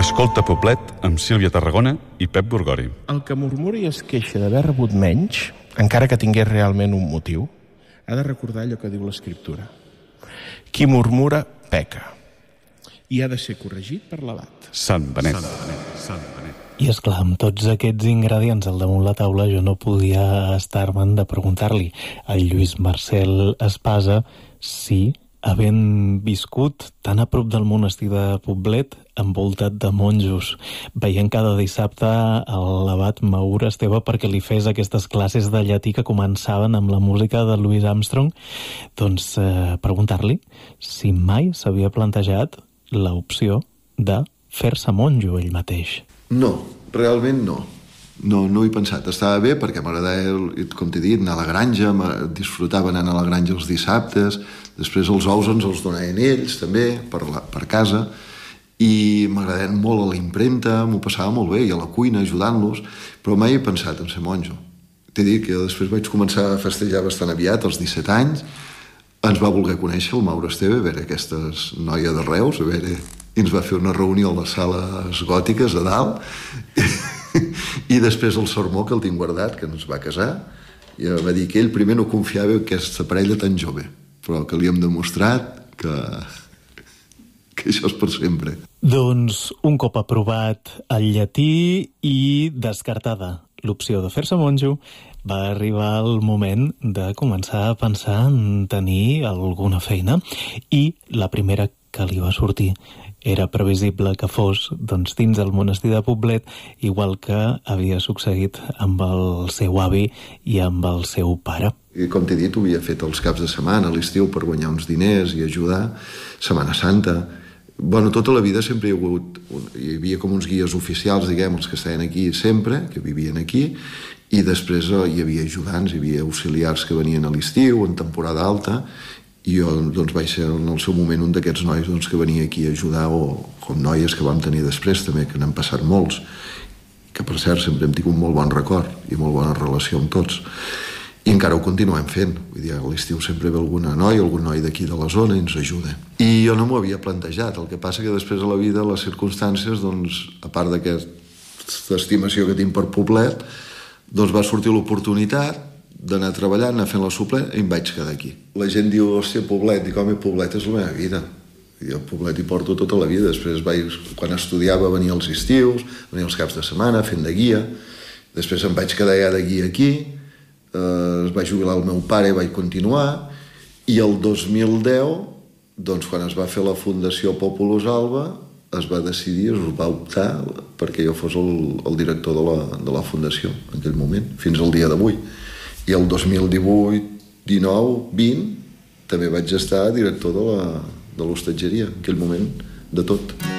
Escolta Poblet amb Sílvia Tarragona i Pep Burgori. El que murmura i es queixa d'haver rebut menys, encara que tingués realment un motiu, ha de recordar allò que diu l'Escriptura. Qui murmura, peca. I ha de ser corregit per l'abat. Sant Benet. I esclar, amb tots aquests ingredients al damunt la taula, jo no podia estar-me'n de preguntar-li al Lluís Marcel Espasa si, havent viscut tan a prop del monestir de Poblet, envoltat de monjos, veient cada dissabte l'abat Maur Esteve perquè li fes aquestes classes de llatí que començaven amb la música de Louis Armstrong, doncs preguntar-li si mai s'havia plantejat l'opció de fer-se monjo ell mateix. No, realment no. No ho he pensat. Estava bé perquè m'agradava, com t'he dit, anar a la granja, disfrutava anant a la granja els dissabtes, després els ous ens els donaven ells també, per casa, i m'agradava molt a la impremta, m'ho passava molt bé, i a la cuina ajudant-los, però mai he pensat en ser monjo. T'he dit que després vaig començar a festejar bastant aviat, als 17 anys, ens va voler conèixer el Maur Esteve, a veure aquestes noies de Reus, a veure, i ens va fer una reunió a les sales gòtiques a dalt, i després el sermó que el tinc guardat, que ens va casar, i va dir que ell primer no confiava en aquesta parella tan jove, però que li hem demostrat que això és per sempre. Doncs un cop aprovat el llatí i descartada l'opció de fer-se monjo, va arribar el moment de començar a pensar en tenir alguna feina, i la primera que li va sortir era previsible que fos dins el monestir de Poblet, igual que havia succeït amb el seu avi i amb el seu pare. I com t'he dit, ho havia fet els caps de setmana, a l'estiu, per guanyar uns diners i ajudar. Setmana Santa. Bueno, tota la vida sempre hi havia com uns guies oficials, diguem, els que estaven aquí sempre, que vivien aquí, i després hi havia ajudants, hi havia auxiliars que venien a l'estiu, en temporada alta, i jo doncs, vaig ser en el seu moment un d'aquests nois doncs, que venia aquí a ajudar, o com noies que vam tenir després també, que n'han passat molts, que per cert sempre hem tingut un molt bon record i molt bona relació amb tots, i encara ho continuem fent. Vull dir, a l'estiu sempre ve alguna noia, algun noi d'aquí de la zona i ens ajuda. I jo no m'ho havia plantejat, el que passa que després a la vida, les circumstàncies, doncs, a part d'aquesta estimació que tinc per Poblet, doncs va sortir l'oportunitat d'anar treballant, anar fent la suplent, i em vaig quedar aquí. La gent diu, hòstia, Poblet, dic, home, Poblet és la meva vida. Jo a Poblet hi porto tota la vida. Després, quan estudiava, venia als estius, venia els caps de setmana, fent de guia. Després em vaig quedar ja de guia aquí, es va jubilar el meu pare i vaig continuar, i el 2010, doncs, quan es va fer la Fundació Populus Alba, es va decidir, es va optar perquè jo fos el director de la Fundació en aquell moment, fins al dia d'avui. I el 2018, 19, 20, també vaig estar director de l'hostatgeria, en aquell moment, de tot.